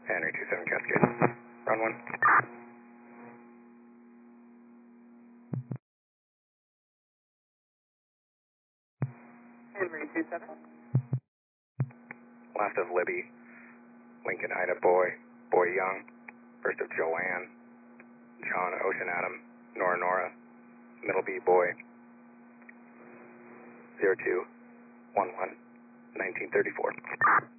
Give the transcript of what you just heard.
Henry 27 Cascade. Run 1. Henry 27. Last of Libby. Lincoln Ida Boy. Boy Young. First of Joanne. John Ocean Adam. Nora Nora. Middle B Boy. 0211 1934.